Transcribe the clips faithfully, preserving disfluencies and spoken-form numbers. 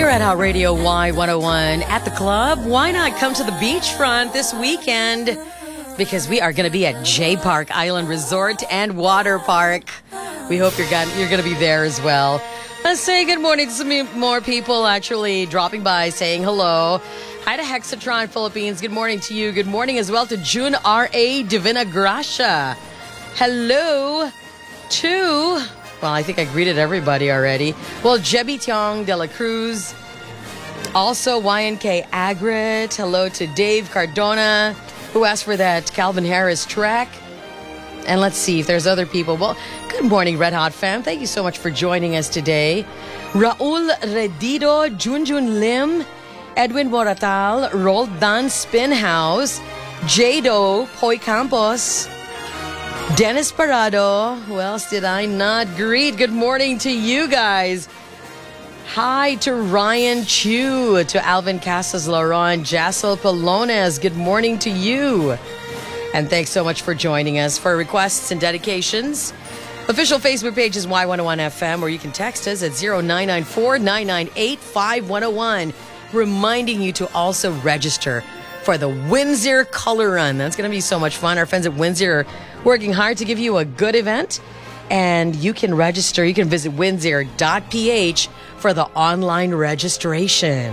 Red Hot Radio Y one oh one at the club. Why not come to the beachfront this weekend? Because we are going to be at J Park Island Resort and Water Park. We hope you're going you're going to be there as well. Let's say good morning to some more people actually dropping by, saying hello. Hi to Hexatron Philippines. Good morning to you. Good morning as well to June R A Divina Gracia. Hello to... Well, I think I greeted everybody already. Well, Jebby Tiong de la Cruz. Also, Y N K Agrit. Hello to Dave Cardona, who asked for that Calvin Harris track. And let's see if there's other people. Well, good morning, Red Hot fam. Thank you so much for joining us today. Raul Redido, Junjun Lim, Edwin Boratal, Roldan Spinhouse, Jado Poy Campos, Dennis Parado. Who else did I not greet? Good morning to you guys. Hi to Ryan Chu, to Alvin Casas Laron, Jassel Polones. Good morning to you. And thanks so much for joining us. For requests and dedications, official Facebook page is Y one oh one F M, or you can text us at zero nine nine four, nine nine eight, five one oh one. Reminding you to also register for the Windsor Color Run. That's going to be so much fun. Our friends at Windsor are working hard to give you a good event. And you can register. You can visit windsor dot p h for the online registration.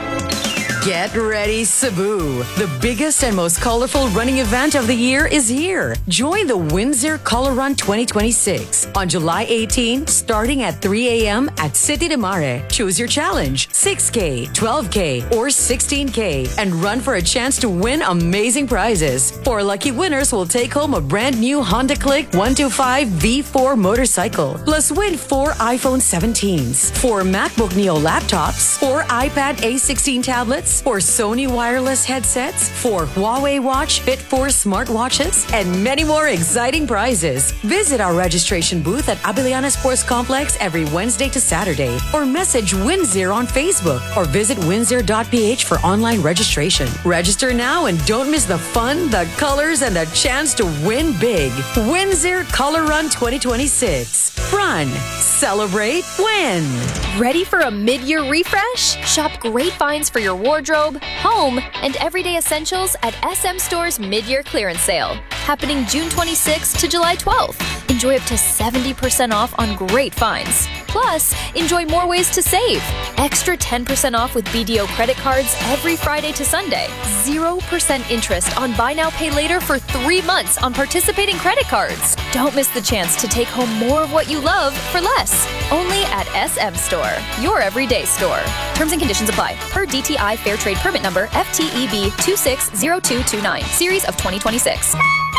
Get ready, Cebu. The biggest and most colorful running event of the year is here. Join the Windsor Color Run twenty twenty-six on July eighteenth, starting at three a.m. at City de Mare. Choose your challenge, six K, twelve K, or sixteen K, and run for a chance to win amazing prizes. Four lucky winners will take home a brand new Honda Click one twenty-five V four motorcycle, plus win four iPhone seventeens, four MacBook Neo laptops, four iPad A sixteen tablets, four Sony wireless headsets, four Huawei Watch Fit four smartwatches, and many more exciting prizes. Visit our registration booth at Abiliana Sports Complex every Wednesday to Saturday, or message Windsor on Facebook, or visit windsor dot p h for online registration. Register now and don't miss the fun, the colors, and the chance to win big. Windsor Color Run twenty twenty-six. Run, celebrate, win. Ready for a mid-year refresh? Shop great finds for your wardrobe, home, and everyday essentials at S M Store's mid-year clearance sale, happening June twenty-sixth to July twelfth. Enjoy up to seventy percent off on great finds. Plus, enjoy more ways to save. Extra ten percent off with B D O credit cards every Friday to Sunday. zero percent interest on buy now, pay later for three months on participating credit cards. Don't miss the chance to take home more of what you love for less. Only at S M Store, your everyday store. Terms and conditions apply. Per D T I Fair Trade Permit Number F T E B two six zero two two nine, Series of twenty twenty-six.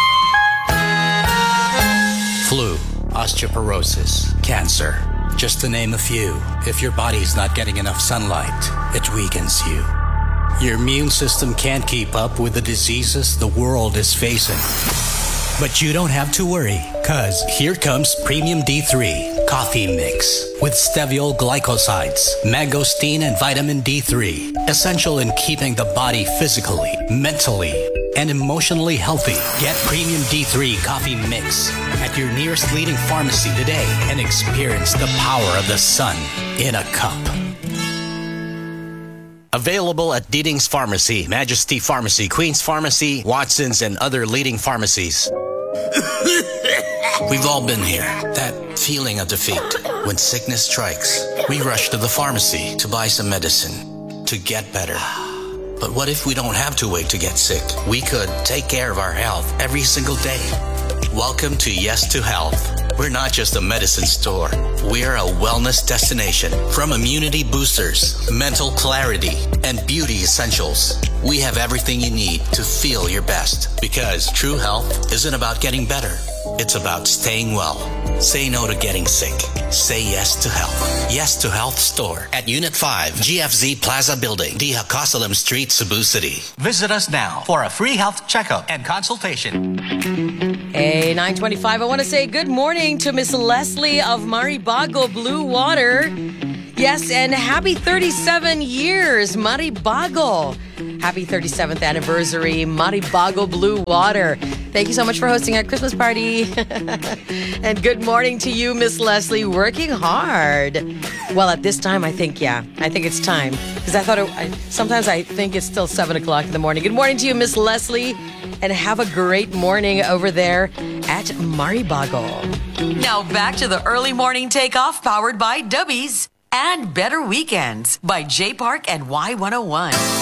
Flu, osteoporosis, cancer. Just to name a few. If your body's not getting enough sunlight, it weakens you. Your immune system can't keep up with the diseases the world is facing. But you don't have to worry, cause here comes Premium D three Coffee Mix with steviol glycosides, mangosteen, and vitamin D three. Essential in keeping the body physically, mentally, and emotionally healthy. Get Premium D three Coffee Mix at your nearest leading pharmacy today and experience the power of the sun in a cup. Available at Deeding's Pharmacy, Majesty Pharmacy, Queen's Pharmacy, Watson's, and other leading pharmacies. We've all been here. That feeling of defeat. When sickness strikes, we rush to the pharmacy to buy some medicine to get better. But what if we don't have to wait to get sick? We could take care of our health every single day. Welcome to Yes to Health. We're not just a medicine store. We're a wellness destination. From immunity boosters, mental clarity, and beauty essentials, we have everything you need to feel your best. Because true health isn't about getting better. It's about staying well. Say no to getting sick. Say yes to health. Yes to Health Store at Unit five, G F Z Plaza Building, D. Hacasalam Street, Cebu City. Visit us now for a free health checkup and consultation. Hey, nine twenty-five. I want to say good morning to Miss Leslie of Maribago Blue Water. Yes, and happy thirty-seven years, Maribago. Happy thirty-seventh anniversary, Maribago Blue Water. Thank you so much for hosting our Christmas party. And good morning to you, Miss Leslie, working hard. Well, at this time, I think, yeah, I think it's time. Because I thought, it, I, sometimes I think it's still seven o'clock in the morning. Good morning to you, Miss Leslie. And have a great morning over there at Maribago. Now back to the early morning takeoff powered by Dubbies and Better Weekends by J Park and Y one oh one.